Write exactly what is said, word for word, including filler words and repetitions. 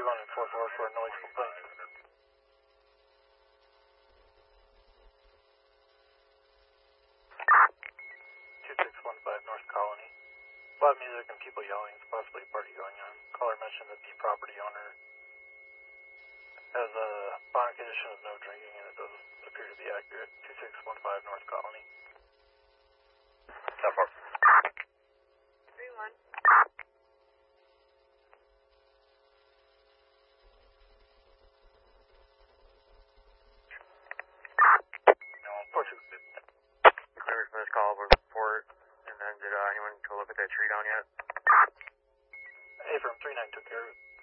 one and four four for a noise complaint. two six one five North Colony. Loud music and people yelling, possibly a party going on. Caller mentioned that the property owner has a bond condition of no drinking, and it does appear to be accurate. two six one five North Colony. ten four. three one. four six two. Clear from this call report, and then did uh, anyone go look at that tree down yet? Hey, from three nine took care of it.